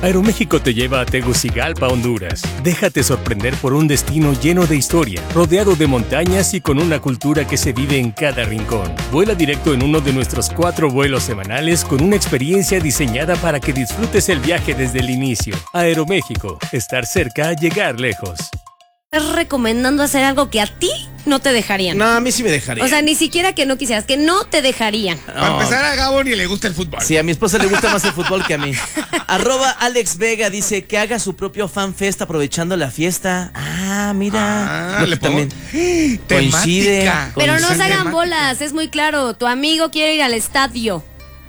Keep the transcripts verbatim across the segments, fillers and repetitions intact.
Aeroméxico te lleva a Tegucigalpa, Honduras. Déjate sorprender por un destino lleno de historia, rodeado de montañas y con una cultura que se vive en cada rincón. Vuela directo en uno de nuestros cuatro vuelos semanales con una experiencia diseñada para que disfrutes el viaje desde el inicio. Aeroméxico, estar cerca, llegar lejos. ¿Estás recomendando hacer algo que a ti no te dejarían? No, a mí sí me dejarían. O sea, ni siquiera que no quisieras, que no te dejarían. No. Para empezar, a Gabo ni le gusta el fútbol. Sí, a mi esposa le gusta más el fútbol que a mí. Arroba Alex Vega dice que haga su propio fan fest aprovechando la fiesta. Ah, mira. Ah, le también temática. coincide. Pero no se Temática. hagan bolas, es muy claro. Tu amigo quiere ir al estadio.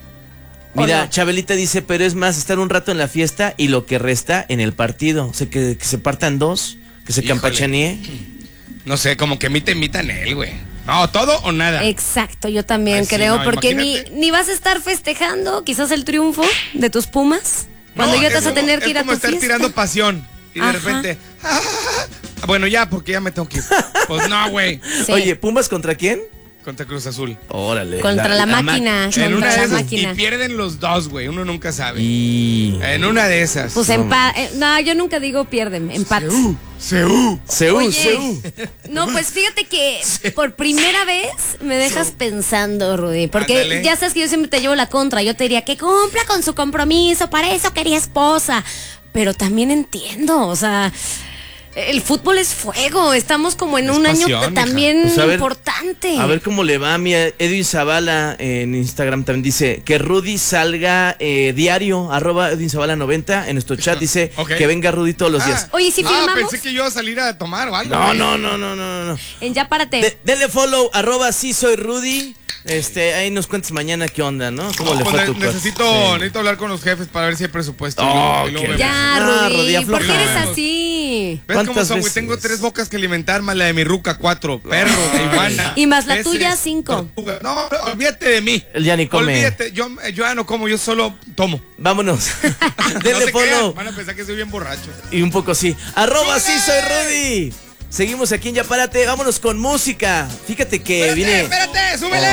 Mira, no? Chabelita dice, pero es más estar un rato en la fiesta y lo que resta en el partido. O sea, que, que se partan dos, que se Híjole. campachanee. No sé, como que mita imitan él, güey. No, todo o nada. Exacto, yo también Ay, sí, creo, no, porque ni, imagínate. ni vas a estar festejando quizás el triunfo de tus Pumas, cuando No, ya te es vas a como- tener que es ir a tu como estar fiesta. tirando pasión y de Ajá. repente... ah, bueno, ya, porque ya me tengo que ir. Pues no, güey. Sí. Oye, ¿Pumas contra quién? Contra Cruz Azul. Órale. Contra la, ma- máquina, En contra una de la esas, máquina. y pierden los dos, güey. Uno nunca sabe. Y... En una de esas. Pues No, empate. No, yo nunca digo pierden, empate. Seú, Seú. Seú, Oye, Seú. no, pues fíjate que por primera vez me dejas pensando, Rudy, porque Ándale. ya sabes que yo siempre te llevo la contra. Yo te diría que cumpla con su compromiso, para eso quería esposa. Pero también entiendo, o sea, el fútbol es fuego. Estamos como en Es un pasión, año mija. también Pues a ver, importante. A ver cómo le va. Mira, Edwin Zavala en Instagram también dice que Rudy salga eh, diario, arroba Edwin Zavala noventa en nuestro chat. Dice Ok. que venga Rudy todos los Ah. días. Oye, ¿sí Ah, filmamos? pensé que yo iba a salir a tomar o algo. No, güey. no, no, no, no, no. En ya párate. De- denle follow, arroba sí soy Rudy. Este, ahí nos cuentes mañana qué onda, ¿no? ¿Cómo No, le pues fue a ne- tu cuate? necesito, Sí. necesito hablar con los jefes para ver si hay presupuesto. Oh, Y luego- y luego qué- vemos. Ya, Ah, Rudy, Rudy, ¿por qué afloja. eres así? ¿Ves cómo ¿Cuántas son, güey? veces? Tengo tres bocas que alimentar, más la de mi ruca, cuatro. Perro, de iguana. Y más la peces, tuya, cinco. tortuga. No, no, olvídate de mí. Él ya ni come. Olvídate, yo, yo ya no como, yo solo tomo. Vámonos. No Denle se follow. crean, van a pensar que soy bien borracho. Y un poco sí. Arroba sí soy Rudy. Seguimos aquí en Ya Párate. Vámonos con música. Fíjate que Espérate, viene. espérate, súbele.